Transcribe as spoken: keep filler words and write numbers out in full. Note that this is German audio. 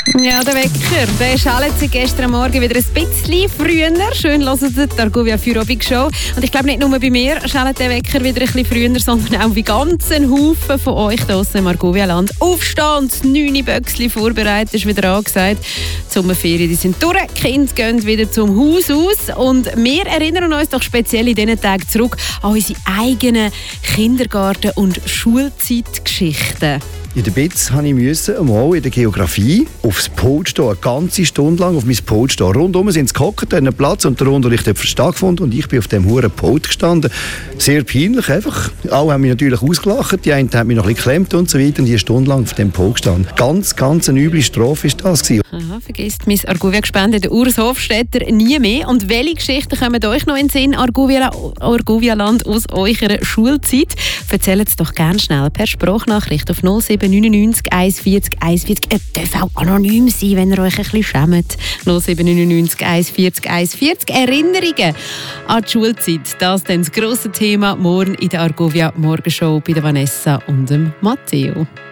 Ja, der Wecker, der schaltet sich gestern Morgen wieder ein bisschen früher. Schön hören Sie die Argovia Feierabend-Show. Und ich glaube, nicht nur bei mir schaltet der Wecker wieder ein bisschen früher, sondern auch bei ganzen Haufen von euch draussen im Argovia-Land. Aufstand, neune Böckchen vorbereitet, ist wieder angesagt. Die Sommerferien die sind durch, die Kinder gehen wieder zum Haus aus. Und wir erinnern uns doch speziell in diesen Tagen zurück an unsere eigenen Kindergarten- und Schulzeitgeschichten. In der B I T S musste ich einmal in der Geografie aufs Pult stehen, eine ganze Stunde lang auf mein Pult stehen. Rundum sind sie gehockt, einen Platz und der Unterricht hat stattgefunden und ich bin auf dem hohen Pult gestanden. Sehr peinlich einfach. Alle haben mich natürlich ausgelacht, die einen haben mich noch ein bisschen geklemmt und so weiter und ich eine Stunde lang auf dem Pult gestanden. Ganz, ganz eine üble Strophe war das. Aha, vergisst mein Argovia-Gespende, der Urs Hofstetter, nie mehr. Und welche Geschichten kommen euch noch in den Sinn, Argovia, Argovia-Land, aus eurer Schulzeit? Erzählt es doch gerne schnell per Sprachnachricht auf null sieben neun neun eins vier null eins vier null. Ihr dürft auch anonym sein, wenn ihr euch ein bisschen schämt. null sieben neun neun eins vier null eins vier null. Erinnerungen an die Schulzeit. Das ist dann das grosse Thema morgen in der Argovia Morgenshow bei der Vanessa und dem Matteo.